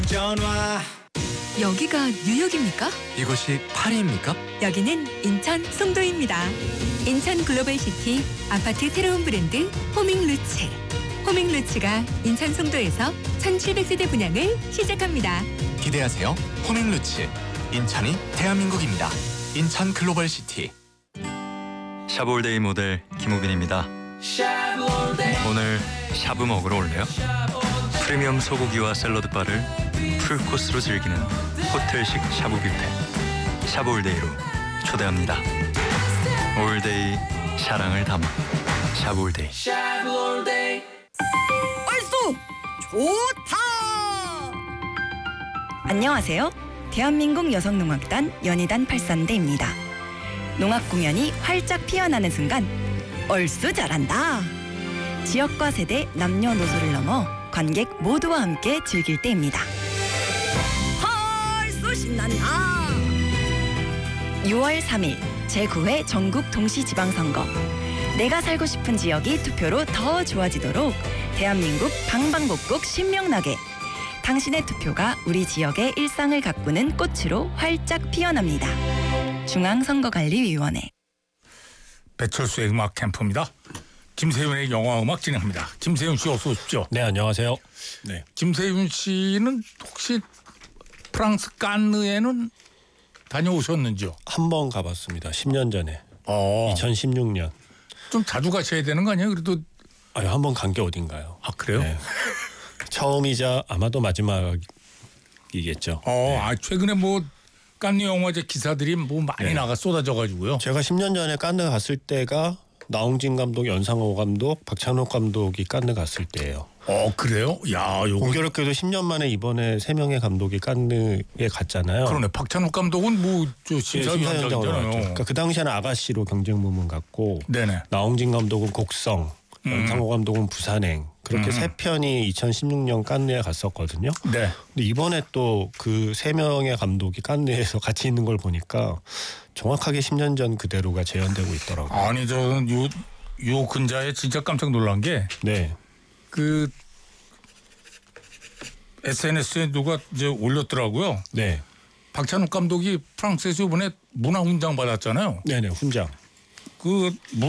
전화. 여기가 뉴욕입니까? 이곳이 파리입니까? 여기는 인천 송도입니다. 인천 글로벌시티 아파트 새로운 브랜드 호밍루츠. 호밍루츠가 인천 송도에서 1700세대 분양을 시작합니다. 기대하세요. 호밍루츠. 인천이 대한민국입니다. 인천 글로벌시티. 샤브올데이 모델 김우빈입니다. 오늘 샤브 먹으러 올래요? 프리미엄 소고기와 샐러드 바를 풀코스로 즐기는 호텔식 샤브 뷔페 샤브올데이로 초대합니다. 올데이 사랑을 담아 샤브올데이. 얼쑤 좋다. 안녕하세요. 대한민국 여성농악단 연희단 83대입니다. 농악 공연이 활짝 피어나는 순간 얼쑤 잘한다. 지역과 세대, 남녀노소를 넘어 관객 모두와 함께 즐길 때입니다. 얼쑤 신난다. 6월 3일 제9회 전국 동시지방선거. 내가 살고 싶은 지역이 투표로 더 좋아지도록 대한민국 방방곡곡 신명나게 당신의 투표가 우리 지역의 일상을 가꾸는 꽃으로 활짝 피어납니다. 중앙선거관리위원회. 배철수의 음악 캠프입니다. 김세윤의 영화 음악 진행합니다. 김세윤 씨 어서 오십시오. 네, 안녕하세요. 네. 김세윤 씨는 혹시 프랑스 칸느에는 다녀오셨는지요? 한 번 가봤습니다. 10년 전에. 2016년. 좀 자주 가셔야 되는 거 아니에요? 그래도 아니, 한 번 간 게 어딘가요? 아 그래요? 네. 처음이자 아마도 마지막이겠죠. 네. 최근에 뭐 칸느 영화제 기사들이 뭐 많이 네. 나가 쏟아져가지고요. 제가 10년 전에 칸느 갔을 때가 나홍진 감독, 연상호 감독, 박찬욱 감독이 칸느 갔을 때예요. 그래요? 야, 요거 공교롭게도 10년 만에 이번에 3명의 감독이 칸느에 갔잖아요. 그러네. 박찬욱 감독은 뭐저 심사위원장으로 갔죠. 심사위원장이잖아요. 그러니까 그 당시에는 아가씨로 경쟁부문 갔고, 네네. 나홍진 감독은 곡성, 연상호 감독은 부산행, 그렇게 세 편이 2016년 칸느에 갔었거든요. 네. 근데 이번에 또 그 3명의 감독이 칸느에서 같이 있는 걸 보니까 정확하게 10년 전 그대로가 재현되고 있더라고요. 아니 저는 요 근자에 진짜 깜짝 놀란 게 네. 그 SNS에 누가 이제 올렸더라고요. 네. 박찬욱 감독이 프랑스에서 이번에 문화훈장 받았잖아요. 네네, 훈장. 그